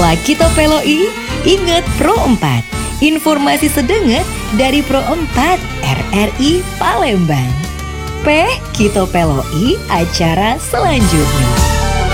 Apa Kita Peloi? Ingat Pro 4. Informasi sedenget dari Pro 4 RRI Palembang. Kita Peloi acara selanjutnya.